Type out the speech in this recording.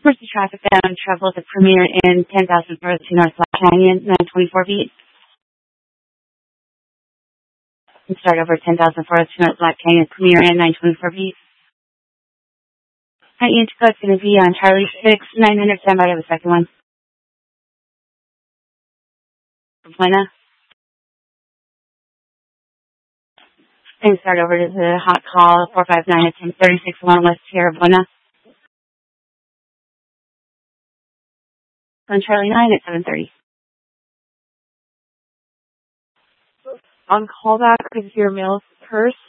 First, the traffic bound travel to Premier in 10,000 North to North Black Canyon, 924 feet. And start over 10,000 to North Black Canyon, Premier in 924 feet. High inch code's going to be on Charlie 6, 900, stand by to the second one. Buena. And start over to the hot call, 459 at 1036 along West Sierra Buena. On Charlie 9 at 730. On callback is your mail purse.